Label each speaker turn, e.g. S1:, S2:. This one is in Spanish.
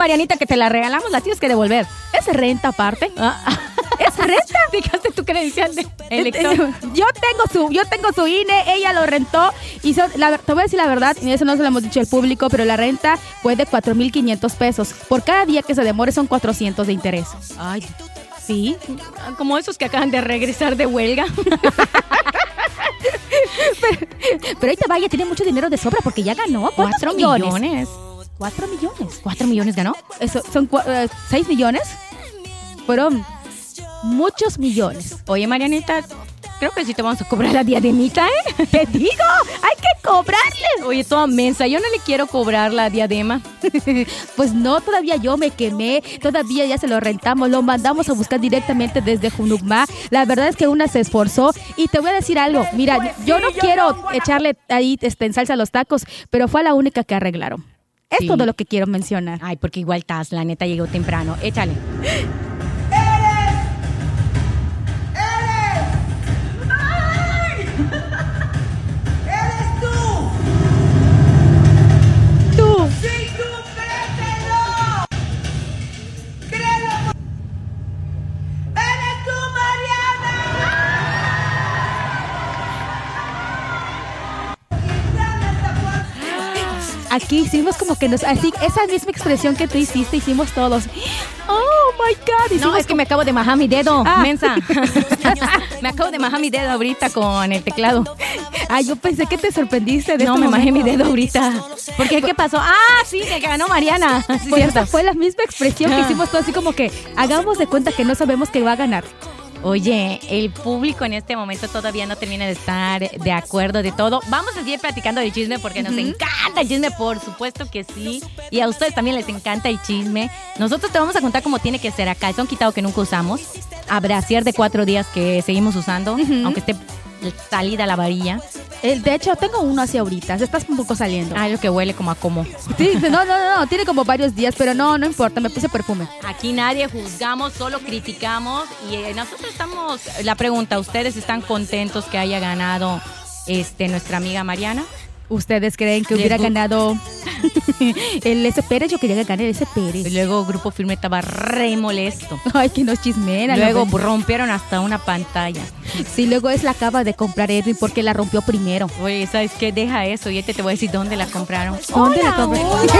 S1: Marianita, que te la regalamos, la tienes que devolver.
S2: ¿Es renta aparte? ¿Es renta?
S1: Fijaste tu credencial de elector.
S2: Yo tengo su INE, ella lo rentó y te voy a decir la verdad, y eso no se lo hemos dicho al público, pero la renta fue de 4,500 pesos. Por cada día que se demore son 400 de interés.
S1: Ay, sí, como esos que acaban de regresar de huelga.
S2: Pero ahí te vaya, tiene mucho dinero de sobra porque ya ganó. ¿Cuántos millones? 4 millones.
S1: 4 millones ganó.
S2: Eso son 6 millones. Fueron muchos millones.
S1: Oye, Marianita, creo que sí te vamos a cobrar la diademita, ¿eh?
S2: Te digo, hay que cobrarle.
S1: Oye, toda mensa, yo no le quiero cobrar la diadema.
S2: Pues no, todavía yo me quemé, todavía ya se lo rentamos, lo mandamos a buscar directamente desde Junucma. La verdad es que una se esforzó y te voy a decir algo, mira, yo no quiero echarle ahí en salsa a los tacos, pero fue la única que arreglaron. Es todo lo que quiero mencionar.
S1: Ay, porque igual Taz, la neta, llegó temprano. Échale.
S2: Aquí hicimos como que así, esa misma expresión que tú hiciste, hicimos todos. Oh my God.
S1: No, es que me acabo de majar mi dedo, mensa. Me acabo de majar mi dedo ahorita con el teclado.
S2: Ay, yo pensé que te sorprendiste de
S1: No, me majé mi dedo ahorita. ¿Por qué? ¿Qué pasó? Ah, sí, que ganó Mariana. Sí,
S2: pues
S1: cierto.
S2: Fue la misma expresión que hicimos todos, así como que hagamos de cuenta que no sabemos que va a ganar.
S1: Oye, el público en este momento todavía no termina de estar de acuerdo de todo. Vamos a seguir platicando del chisme porque nos encanta el chisme, por supuesto que sí. Y a ustedes también les encanta el chisme. Nosotros te vamos a contar cómo tiene que ser acá. Calzón quitado que nunca usamos. A brasier de 4 días que seguimos usando, aunque esté salida la varilla.
S2: De hecho, tengo uno así ahorita. Se está un poco saliendo.
S1: Ah, lo que huele como a como.
S2: Sí, no. Tiene como varios días, pero no importa. Me puse perfume.
S1: Aquí nadie juzgamos, solo criticamos. Y nosotros estamos... La pregunta, ¿ustedes están contentos que haya ganado nuestra amiga Mariana?
S2: ¿Ustedes creen que hubiera ganado el S. Pérez? Yo quería ganar el S. Pérez.
S1: Y luego Grupo Firme estaba re molesto.
S2: Ay, que nos chismeran.
S1: Luego rompieron hasta una pantalla.
S2: Sí, luego la acaba de comprar Edwin porque la rompió primero.
S1: Oye, ¿sabes qué? Deja eso y te voy a decir dónde la compraron.
S2: ¿Dónde la compraron?